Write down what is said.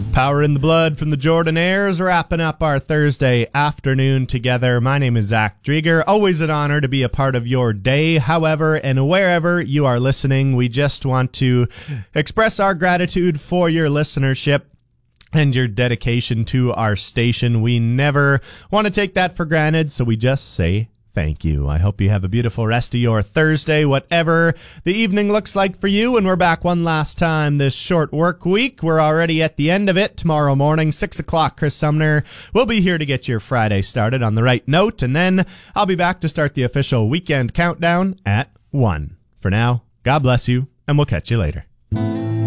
Power in the Blood from the Jordanaires, wrapping up our Thursday afternoon together. My name is Zach Drieger. Always an honor to be a part of your day. However, and wherever you are listening, we just want to express our gratitude for your listenership and your dedication to our station. We never want to take that for granted, so we just say thank you. I hope you have a beautiful rest of your Thursday, whatever the evening looks like for you. And we're back one last time this short work week. We're already at the end of it. Tomorrow morning, 6 o'clock, Chris Sumner will be here to get your Friday started on the right note. And then I'll be back to start the official weekend countdown at 1. For now, God bless you, and we'll catch you later.